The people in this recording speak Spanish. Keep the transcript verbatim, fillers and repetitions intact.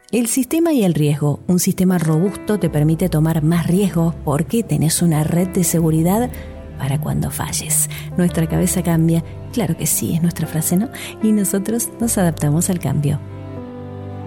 El sistema y el riesgo. Un sistema robusto te permite tomar más riesgos porque tenés una red de seguridad para cuando falles. Nuestra cabeza cambia, claro que sí, es nuestra frase, ¿no? Y nosotros nos adaptamos al cambio.